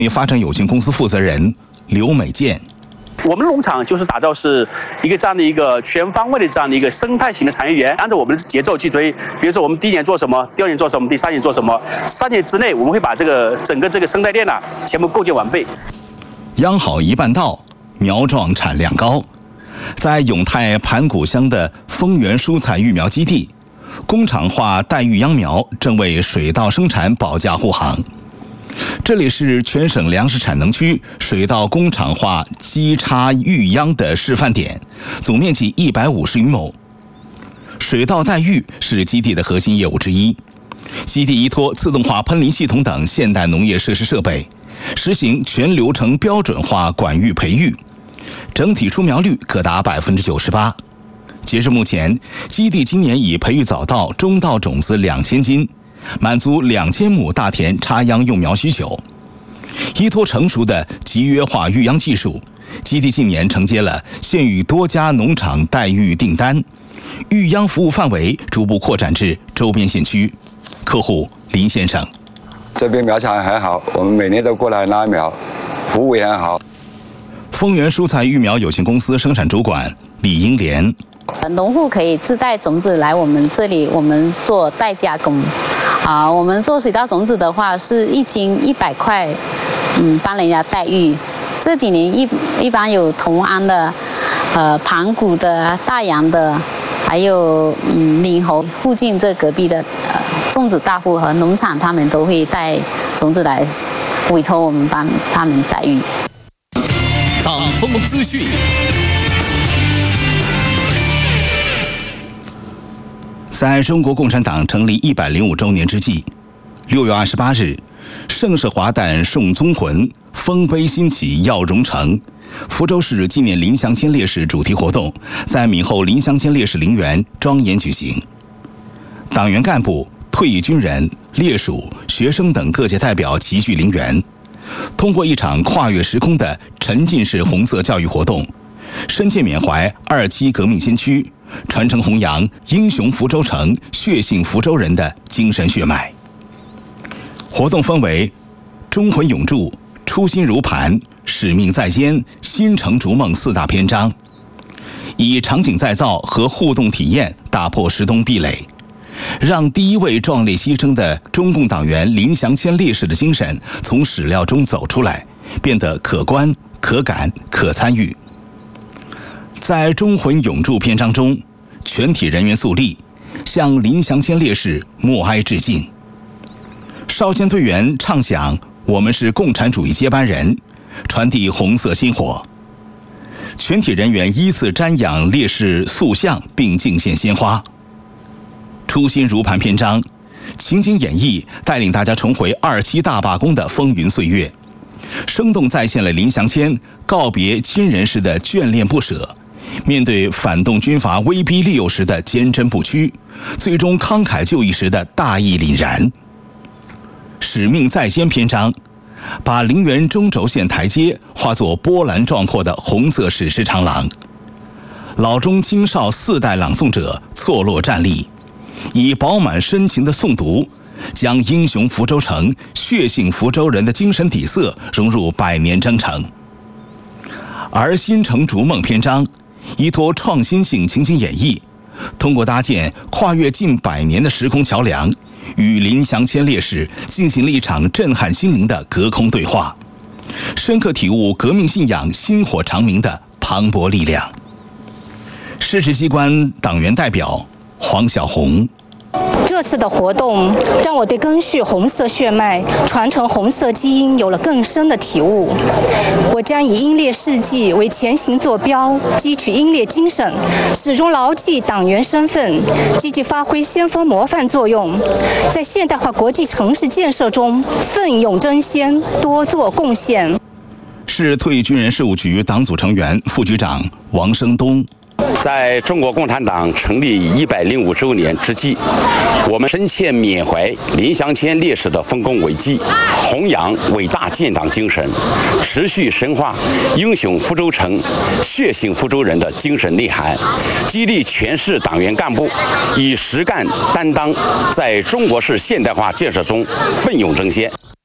发展有限公司负责人刘美健。 我们农场就是打造是一个这样的一个全方位的这样的一个生态型的产业园，按照我们的节奏去推。比如说我们第1年做什么，第2年做什么，第3年做什么，3年之内我们会把整个这个生态链全部构建完备。 秧好一半稻，苗壮产量高。在永泰盘古乡的丰源蔬菜育苗基地，工厂化带育秧苗正为水稻生产保驾护航。这里是全省粮食产能区水稻工厂化基插育秧的示范点，总面积150余亩。水稻带育是基地的核心业务之一。基地依托自动化喷淋系统等现代农业设施设备，实行全流程标准化管育培育，整体出苗率可达98%。截至目前，基地今年已培育早稻、中稻种子2000斤，满足2000亩大田插秧用苗需求。依托成熟的集约化育秧技术，基地近年承接了现与多家农场带育订单，育秧服务范围逐步扩展至周边县区。客户林先生： 这边苗场很好，我们每年都过来拉苗，服务也很好。 丰源蔬菜育苗有限公司生产主管李英莲： 农户可以自带种子来我们这里，我们做代加工。我们做水稻种子的话是1斤100块，帮人家带育。这几年一般有同安的、盘古的、大洋的，还有闽侯附近这隔壁的种植大户和农场，他们都会带种子来委托我们帮他们带育。 党风资讯。 在中国共产党成立105周年之际，6月28日，盛世华诞送宗魂，丰碑兴起耀荣成。福州市纪念林祥谦烈士主题活动在闽后林祥谦烈士陵园庄严举行。党员干部、退役军人、烈属、学生等各界代表齐聚陵园，通过一场跨越时空的沉浸式红色教育活动，深切缅怀2期革命先驱，传承弘扬英雄福州城、血性福州人的精神血脉。活动分为忠魂永驻、初心如磐、使命在肩、新城逐梦4大篇章，以场景再造和互动体验打破时空壁垒，让第一位壮烈牺牲的中共党员林祥谦烈士的精神从史料中走出来，变得可观、可感、可参与。在忠魂永驻篇章中，全体人员肃立，向林祥谦烈士默哀致敬。少先队员唱响我们是共产主义接班人，传递红色薪火。全体人员依次瞻仰烈士塑像并敬献鲜花。初心如磐篇章，情景演绎带领大家重回2期大罢工的风云岁月，生动再现了林祥谦告别亲人时的眷恋不舍，面对反动军阀威逼利诱时的坚贞不屈，最终慷慨就义时的大义凛然。使命在肩篇章，把陵园中轴线台阶化作波澜壮阔的红色史诗长廊。老中青少4代朗诵者错落站立，以饱满深情的诵读，将英雄福州城、血性福州人的精神底色融入百年征程。而新城逐梦篇章，依托创新性情景演绎，通过搭建跨越近100年的时空桥梁，与林祥谦烈士进行了一场震撼心灵的隔空对话，深刻体悟革命信仰薪火长明的磅礴力量。市直机关党员代表黄小红： 这次的活动让我对根续红色血脉、传承红色基因有了更深的体悟。我将以英烈事迹为前行坐标，汲取英烈精神，始终牢记党员身份，积极发挥先锋模范作用，在现代化国际城市建设中奋勇争先，多做贡献。 市退役军人事务局党组成员、副局长王生东： 在中国共产党成立105周年之际，我们深切缅怀林祥谦烈士的丰功伟绩，弘扬伟大建党精神，持续深化英雄福州城、血性福州人的精神内涵，激励全市党员干部以实干担当，在中国式现代化建设中奋勇争先。